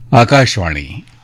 आकाशवाणी.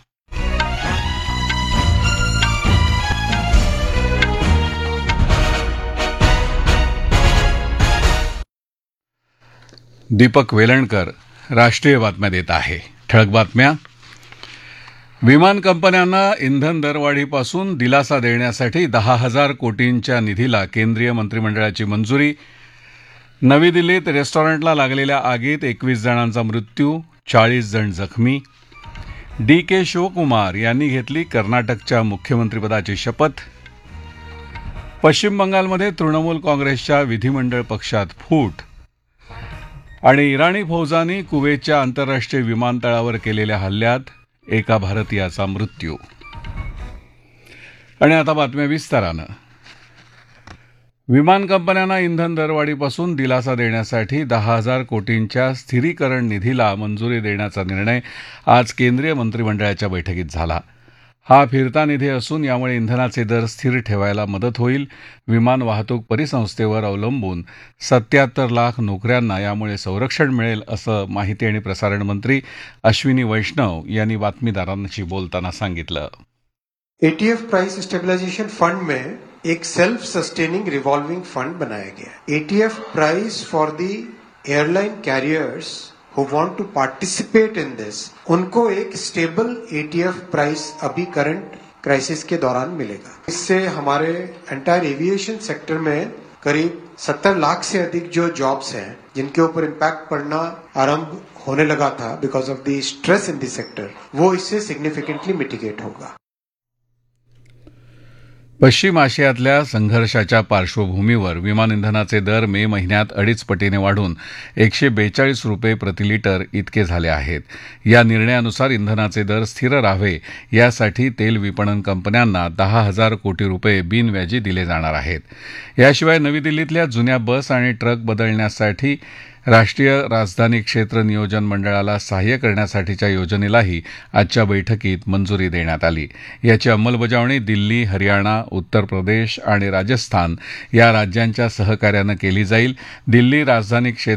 दीपक वेलणकर राष्ट्रीय बातम्या देत आहे. ठळक बातम्या. विमान कंपन्यांना इंधन दरवाढीपासून दिलासा देण्यासाठी 10,000 कोटींच्या निधीला केंद्रीय मंत्रिमंडळाची मंजुरी. नवी दिल्लीत रेस्टॉरंटला लागलेल्या आगीत 21 जणांचा मृत्यू, 40 जण जखमी. DK शिवकुमार यांनी घेतली कर्नाटकच्या मुख्यमंत्रीपदाची शपथ. पश्चिम बंगालमध्ये तृणमूल काँग्रेसच्या विधिमंडळ पक्षात फूट. आणि इराणी फौजांनी कुवेतच्या आंतरराष्ट्रीय विमानतळावर केलेल्या हल्ल्यात एका भारतीयाचा मृत्यू. आणि आता बातम्या विस्तारानं. विमान कंपन्यांना इंधन दरवाढीपासून दिलासा देण्यासाठी 10,000 कोटींच्या स्थिरीकरण निधीला मंजुरी देण्याचा निर्णय आज केंद्रीय मंत्रिमंडळाच्या बैठकीत झाला. हा फिरता निधी असून यामुळे इंधनाचे दर स्थिर ठेवायला मदत होईल. विमान वाहतूक परिसंस्थेवर अवलंबून 77 लाख नोकऱ्यांना यामुळे संरक्षण मिळेल, असं माहिती आणि प्रसारण मंत्री अश्विनी वैष्णव यांनी बातमीदारांशी बोलताना सांगितलं. ATF प्राइस स्टेबलाइजेशन फंड में एक सेल्फ सस्टेनिंग रिवॉल्विंग फंड बनाया गया. ATF price for the airline carriers who want to participate in this, उनको एक स्टेबल ATF प्राइस अभी करंट क्राइसिस के दौरान मिलेगा. इससे हमारे एंटायर एविएशन सेक्टर में करीब 70 लाख से अधिक जो जॉब्स हैं जिनके ऊपर इम्पैक्ट पड़ना आरंभ होने लगा था because of the stress in the sector, वो इससे सिग्निफिकेंटली मिटिगेट होगा. पश्चिम आशियातल्या संघर्षाच्या पार्श्वभूमीवर विमान इंधनाचे दर मे महिन्यात 2.5 पटीने वाढून 142 रुपये प्रति लिटर इतके झाले आहेत. या निर्णयानुसार इंधनाचे दर स्थिर राहावे यासाठी तेल विपणन कंपन्यांना 10,000 कोटी रुपये बिनव्याजी दिले जाणार आहेत. याशिवाय नवी दिल्लीतल्या जुन्या बस आणि ट्रक बदलण्यासाठी राष्ट्रीय राजधानी क्षेत्र नियोजन मंडळाला सहाय्य करण्यासाठीच्या योजनेलाही आजच्या बैठकीत मंजुरी देण्यात आली. याची अंमलबजावणी दिल्ली, हरियाणा, उत्तर प्रदेश आणि राजस्थान या राज्यांच्या सहकार्यानं केली जाईल. दिल्ली राजधानी क्षेत्र